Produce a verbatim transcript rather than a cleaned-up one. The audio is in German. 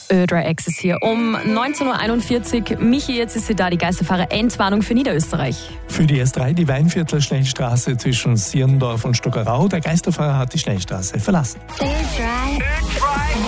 Ödra Access hier. Um neunzehn Uhr einundvierzig. Michi, jetzt ist sie da, die Geisterfahrer-Endwarnung für Niederösterreich. Für die S drei die Weinviertler Schnellstraße zwischen Sierndorf und Stockerau. Der Geisterfahrer hat die Schnellstraße verlassen.